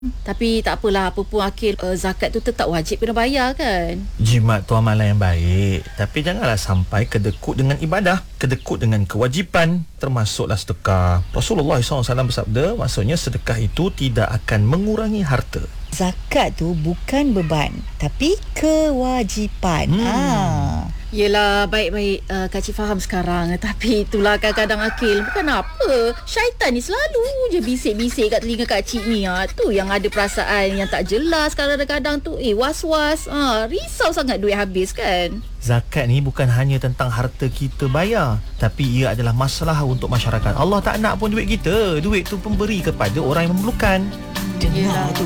Tapi tak apalah, apa pun Akil, zakat tu tetap wajib kena bayar kan? Jimat tu amalan yang baik, tapi janganlah sampai kedekut dengan ibadah, kedekut dengan kewajipan, termasuklah sedekah. Rasulullah SAW bersabda, maksudnya sedekah itu tidak akan mengurangi harta. Zakat tu bukan beban, tapi kewajipan. Yelah, baik-baik, Kak Cik faham sekarang. Tapi itulah kadang-kadang Akil, bukan apa, syaitan ni selalu je bisik-bisik kat telinga Kak Cik ni. Tu yang ada perasaan yang tak jelas kadang-kadang tu. Was-was, risau sangat duit habis kan. Zakat ni bukan hanya tentang harta kita bayar, tapi ia adalah masalah untuk masyarakat. Allah tak nak pun duit kita. Duit tu pemberi kepada orang yang memerlukan. Dengar tu